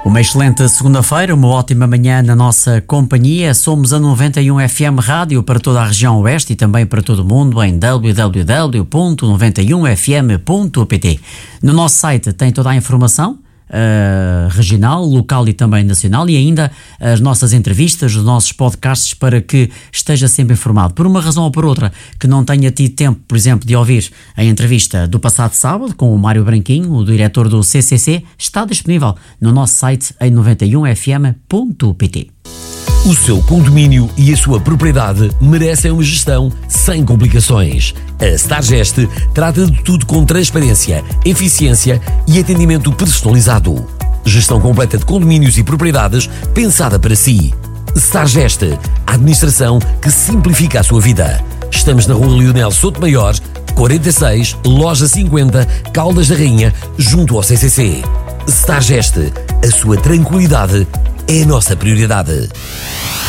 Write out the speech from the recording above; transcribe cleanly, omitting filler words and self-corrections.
Uma excelente segunda-feira, uma ótima manhã na nossa companhia. Somos a 91 FM Rádio para toda a região oeste e também para todo o mundo em www.91fm.pt. No nosso site tem toda a informação regional, local e também nacional, e ainda as nossas entrevistas, os nossos podcasts, para que esteja sempre informado. Por uma razão ou por outra que não tenha tido tempo, por exemplo, de ouvir a entrevista do passado sábado com o Mário Branquinho, o diretor do CCC, está disponível no nosso site em 91fm.pt. O seu condomínio e a sua propriedade merecem uma gestão sem complicações. A Stargest trata de tudo com transparência, eficiência e atendimento personalizado. Gestão completa de condomínios e propriedades pensada para si. Stargest, a administração que simplifica a sua vida. Estamos na Rua Leonel Sotomayor, 46, Loja 50, Caldas da Rainha, junto ao CCC. Stargest, a sua tranquilidade é a nossa prioridade.